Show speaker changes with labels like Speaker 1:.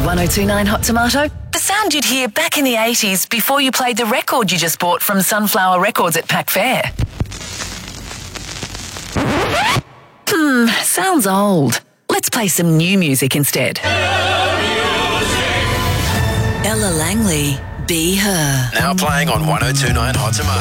Speaker 1: 1029 Hot Tomato? The sound you'd hear back in the 80s before you played the record you just bought from Sunflower Records at Pack Fair. Sounds old. Let's play some new music instead. Ella Langley, Be Her.
Speaker 2: Now playing on 1029 Hot Tomato.